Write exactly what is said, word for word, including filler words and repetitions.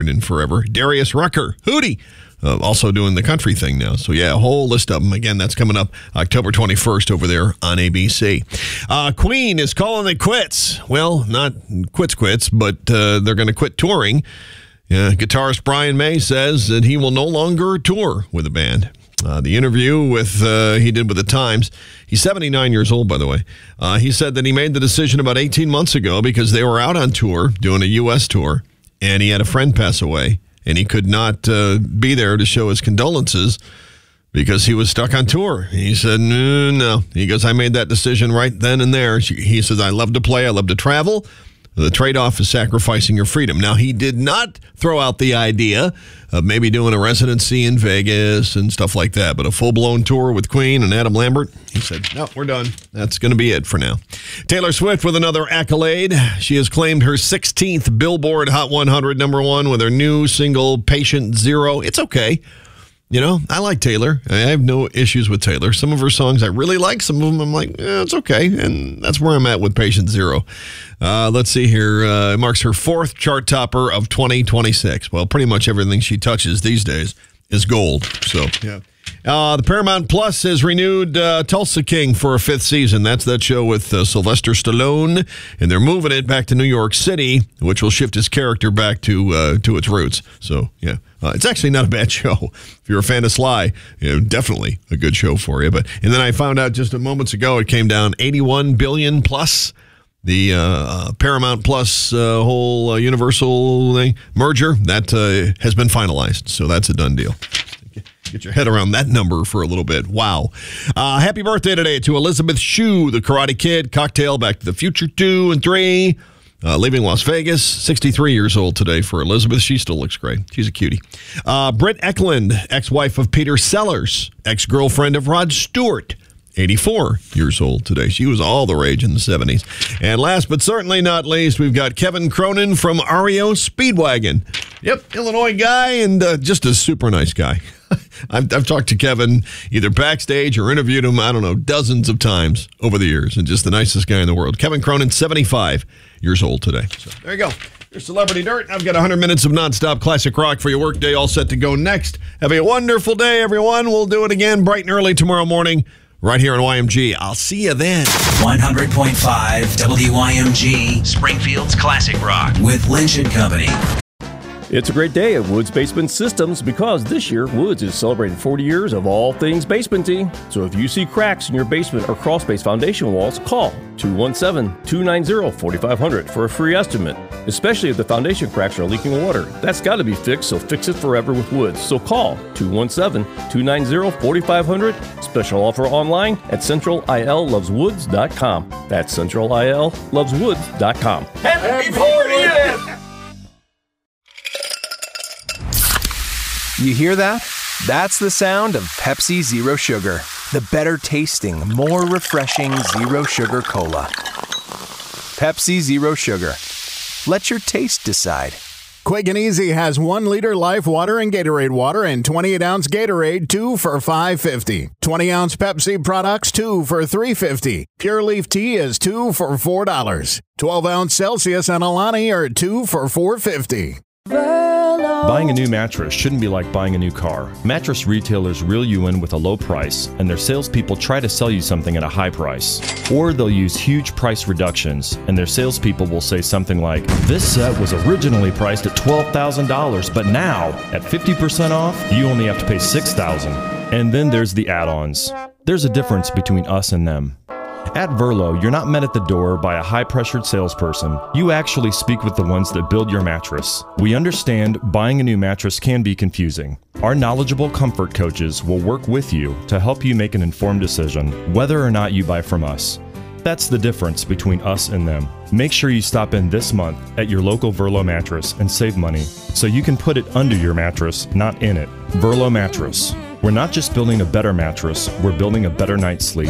in forever. Darius Rucker, Hootie, uh, also doing the country thing now. So, yeah, a whole list of them. Again, that's coming up October twenty-first over there on A B C. Uh, Queen is calling it quits. Well, not quits quits, but uh, they're going to quit touring. Uh, guitarist Brian May says that he will no longer tour with the band. Uh, the interview with uh, he did with the Times. He's seventy-nine years old, by the way. Uh, he said that he made the decision about eighteen months ago because they were out on tour doing a U S tour, and he had a friend pass away, and he could not uh, be there to show his condolences because he was stuck on tour. He said, no, no. He goes, I made that decision right then and there. He says, I love to play. I love to travel. The trade-off is sacrificing your freedom. Now, he did not throw out the idea of maybe doing a residency in Vegas and stuff like that, but a full-blown tour with Queen and Adam Lambert, he said, no, we're done. That's going to be it for now. Taylor Swift with another accolade. She has claimed her sixteenth Billboard Hot one hundred number one with her new single, Patient Zero. It's okay. You know, I like Taylor. I have no issues with Taylor. Some of her songs I really like. Some of them I'm like, eh, it's okay. And that's where I'm at with Patient Zero. Uh, let's see here. Uh, it marks her fourth chart topper of twenty twenty-six. Well, pretty much everything she touches these days is gold. So, yeah. Uh, the Paramount Plus has renewed uh, Tulsa King for a fifth season. That's that show with uh, Sylvester Stallone, and they're moving it back to New York City, which will shift his character back to uh, to its roots. So, yeah, uh, it's actually not a bad show. If you're a fan of Sly, you know, definitely a good show for you. But and then I found out just a moments ago it came down eighty-one billion plus. The uh, uh, Paramount Plus uh, whole uh, Universal thing, merger, that uh, has been finalized. So that's a done deal. Get your head around that number for a little bit. Wow. Uh, happy birthday today to Elizabeth Shue, the Karate Kid, Cocktail, Back to the Future two and three, uh, leaving Las Vegas. sixty-three years old today for Elizabeth. She still looks great. She's a cutie. Uh, Britt Eklund, ex-wife of Peter Sellers, ex-girlfriend of Rod Stewart. eighty-four years old today. She was all the rage in the seventies. And last but certainly not least, we've got Kevin Cronin from R E O Speedwagon. Yep, Illinois guy and uh, just a super nice guy. I've, I've talked to Kevin either backstage or interviewed him, I don't know, dozens of times over the years, and just the nicest guy in the world. Kevin Cronin, seventy-five years old today. So there you go. Here's Celebrity Dirt. I've got one hundred minutes of nonstop classic rock for your workday all set to go next. Have a wonderful day, everyone. We'll do it again bright and early tomorrow morning right here on Y M G. I'll see you then. one hundred point five W Y M G, Springfield's classic rock with Lynch and Company. It's a great day at Woods Basement Systems because this year Woods is celebrating forty years of all things basementy. So if you see cracks in your basement or crawl space foundation walls, call two one seven, two nine zero, four five zero zero for a free estimate. Especially if the foundation cracks are leaking water. That's got to be fixed, so fix it forever with Woods. So call two one seven, two nine zero, four five zero zero. Special offer online at central I L loves woods dot com. That's central I L loves woods dot com. Happy fortieth! You hear that? That's the sound of Pepsi Zero Sugar. The better tasting, more refreshing Zero Sugar Cola. Pepsi Zero Sugar. Let your taste decide. Quick and Easy has one liter Life Water and Gatorade Water and twenty-eight ounce Gatorade, two for five fifty. twenty ounce Pepsi products, two for three fifty. Pure Leaf Tea is two for four dollars. twelve ounce Celsius and Alani are two for four fifty. Buying a new mattress shouldn't be like buying a new car. Mattress retailers reel you in with a low price, and their salespeople try to sell you something at a high price. Or they'll use huge price reductions, and their salespeople will say something like, this set was originally priced at twelve thousand dollars, but now, at fifty percent off, you only have to pay six thousand dollars. And then there's the add-ons. There's a difference between us and them. At Verlo, you're not met at the door by a high-pressured salesperson. You actually speak with the ones that build your mattress. We understand buying a new mattress can be confusing. Our knowledgeable comfort coaches will work with you to help you make an informed decision, whether or not you buy from us. That's the difference between us and them. Make sure you stop in this month at your local Verlo mattress and save money, so you can put it under your mattress, not in it. Verlo Mattress. We're not just building a better mattress, we're building a better night's sleep.